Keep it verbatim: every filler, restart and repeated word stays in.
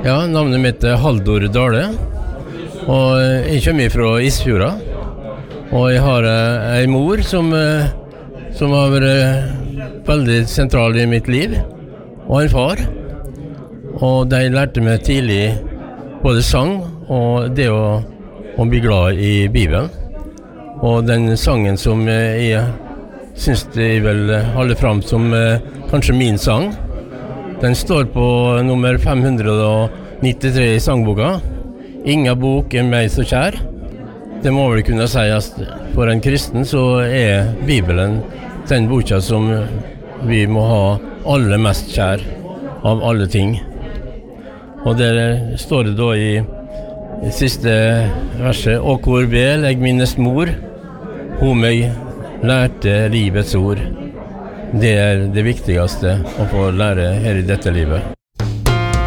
Ja, navnet mitt er Haldor Dale, og jeg kommer fra Isfjorda. Og jeg har ei mor som, som har vært veldig sentral i mitt liv, og en far. Og de lærte meg tidlig både sang og det å, å bli glad i Bibelen. Og den sangen som jeg synes jeg vil holde fram som kanskje min sang, den står på nummer fem hundre nittitre i sangboka. Inga bok er meg så kjær. Det må vel kunne sies for en kristen så er Bibelen den boka som vi må ha aller mest kjær av alle ting. Og der står det da i, i siste verset: «Og hvor vel jeg minnes mor, hun meg lærte livets ord». Det er det viktigste å få lære her i dette livet.